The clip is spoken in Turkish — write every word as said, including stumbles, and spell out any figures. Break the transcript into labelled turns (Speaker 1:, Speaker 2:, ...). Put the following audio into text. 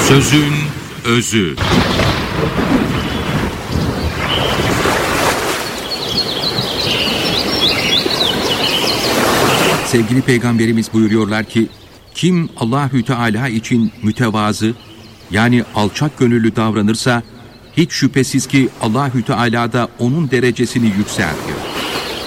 Speaker 1: Sözün özü. Sevgili Peygamberimiz buyuruyorlar ki, kim Allahü Teala için mütevazı, yani alçak gönüllü davranırsa, hiç şüphesiz ki Allahü Teala da onun derecesini yükseltir.